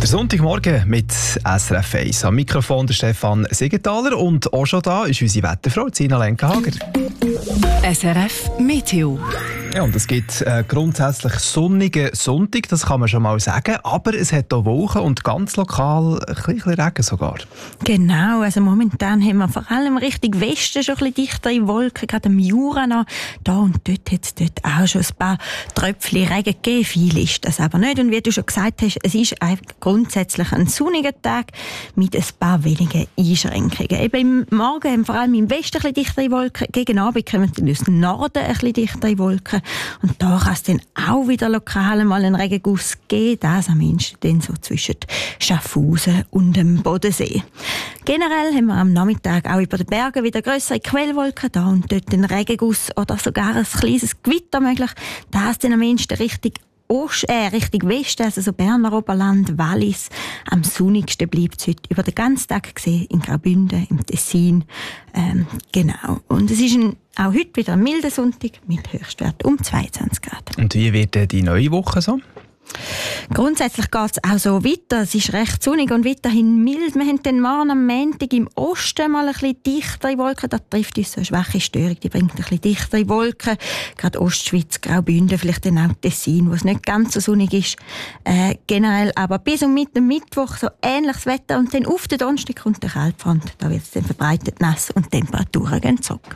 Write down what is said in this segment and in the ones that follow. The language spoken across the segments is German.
Der Sonntagmorgen mit SRF 1. Am Mikrofon der Stefan Siegenthaler und auch schon da ist unsere Wetterfrau Zina Lenkenhager. SRF Meteo. Ja, und es gibt grundsätzlich sonnigen Sonntag, das kann man schon mal sagen, aber es hat auch Wolken und ganz lokal ein bisschen Regen sogar. Genau, also momentan haben wir vor allem Richtung Westen schon ein bisschen dichtere Wolken, gerade am Jura noch. Da und dort hat es dort auch schon ein paar Tröpfchen Regen gegeben, viel ist das aber nicht. Und wie du schon gesagt hast, es ist grundsätzlich ein sonniger Tag mit ein paar wenigen Einschränkungen. Eben im Morgen haben vor allem im Westen ein bisschen dichtere Wolken, gegen Abend kommen dann aus dem Norden ein bisschen dichtere Wolken. Und da kann es dann auch wieder lokal mal einen Regenguss geben, das am ehesten dann so zwischen Schaffhausen und dem Bodensee. Generell haben wir am Nachmittag auch über den Bergen wieder grössere Quellwolken, da und dort einen Regenguss oder sogar ein kleines Gewitter möglich. Das dann am ehesten Richtung Westen, also so Berner Oberland, Wallis. Am sonnigsten bleibt es heute über den ganzen Tag gesehen in Graubünden, im Tessin. Genau. Und es ist auch heute wieder ein milder Sonntag mit Höchstwert um 22 Grad. Und wie wird die neue Woche so? Grundsätzlich geht es auch so weiter. Es ist recht sonnig und weiterhin mild. Wir haben den morgen am Montag im Osten mal ein bisschen dichtere Wolken. Da trifft uns so eine schwache Störung, die bringt ein bisschen dichtere Wolken. Gerade Ostschweiz, Graubünden, vielleicht dann auch Tessin, wo es nicht ganz so sonnig ist. Generell aber bis und mit dem Mittwoch so ähnliches Wetter. Und dann auf den Donnerstag kommt der Kaltfront. Da wird es dann verbreitet nass und die Temperaturen gehen zurück.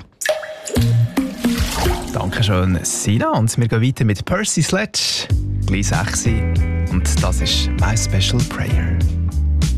Dankeschön, Sina. Und wir gehen weiter mit Percy Sledge. Gleich 6 und das ist «My Special Prayer».